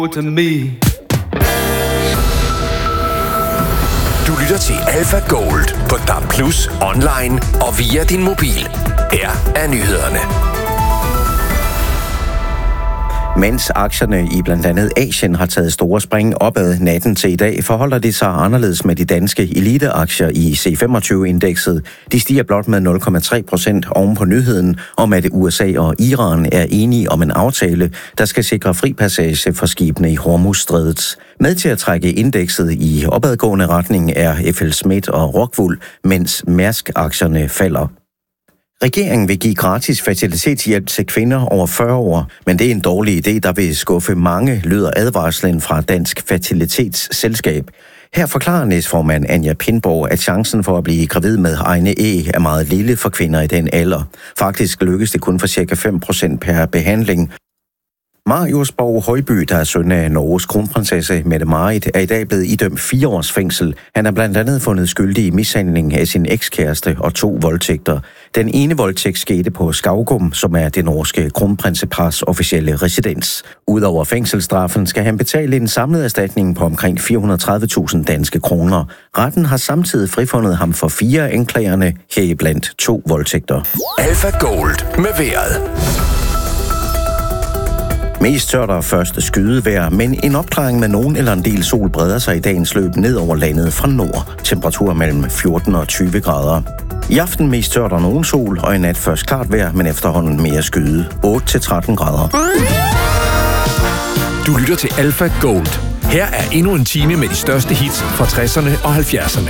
to me. Du lytter til Alpha Gold på DAB+ online og via din mobil. Her er nyhederne. Mens aktierne i blandt andet Asien har taget store spring opad natten til i dag, forholder det sig anderledes med de danske eliteaktier i C25-indekset. De stiger blot med 0,3% oven på nyheden om, at USA og Iran er enige om en aftale, der skal sikre fri passage for skibene i Hormuzstrædet. Med til at trække indekset i opadgående retning er FLSmidth og Rockwool, mens Mærsk-aktierne falder. Regeringen vil give gratis fertilitetshjælp til kvinder over 40 år, men det er en dårlig idé, der vil skuffe mange, lyder advarslen fra Dansk Fertilitetsselskab. Her forklarer næstformand Anja Pindborg, at chancen for at blive gravid med egne æg er meget lille for kvinder i den alder. Faktisk lykkes det kun for ca. 5% per behandling. Marius Borg Højby, der er søn af Norges kronprinsesse Mette-Marit, er i dag blevet idømt 4 års fængsel. Han er blandt andet fundet skyldig i mishandling af sin ekskæreste og 2 voldtægter. Den ene voldtægt skete på Skaugum, som er det norske kronprinsepars officielle residens. Udover fængselsstraffen skal han betale en samlet erstatning på omkring 430.000 danske kroner. Retten har samtidig frifundet ham for 4 anklagerne, heriblandt 2 voldtægter. Alpha Gold med vejret. Mest tørt og først skydevejr, men en opklaring med nogen eller en del sol breder sig i dagens løb ned over landet fra nord. Temperatur mellem 14 og 20 grader. I aften mest tørt og nogen sol, og i nat først klart vejr, men efterhånden mere skyde. 8-13 grader. Du lytter til Alpha Gold. Her er endnu en time med de største hits fra 60'erne og 70'erne.